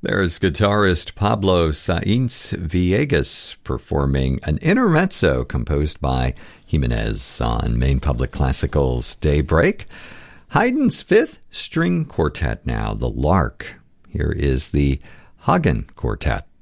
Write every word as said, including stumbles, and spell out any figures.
There's guitarist Pablo Sainz Villegas performing an intermezzo composed by Jimenez on Maine Public Classical's Daybreak. Haydn's fifth string quartet now, the Lark. Here is the Hagen Quartet.